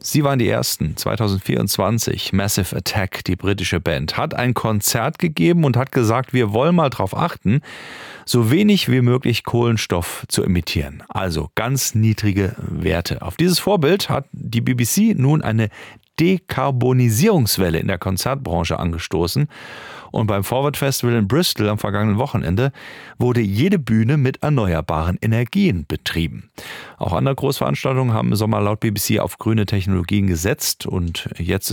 Sie waren die Ersten. 2024, Massive Attack, die britische Band, hat ein Konzert gegeben und hat gesagt, wir wollen mal darauf achten, so wenig wie möglich Kohlenstoff zu emittieren. Also ganz niedrige Werte. Auf dieses Vorbild hat die BBC nun eine Dekarbonisierungswelle in der Konzertbranche angestoßen. Und beim Forward Festival in Bristol am vergangenen Wochenende wurde jede Bühne mit erneuerbaren Energien betrieben. Auch andere Großveranstaltungen haben im Sommer laut BBC auf grüne Technologien gesetzt und jetzt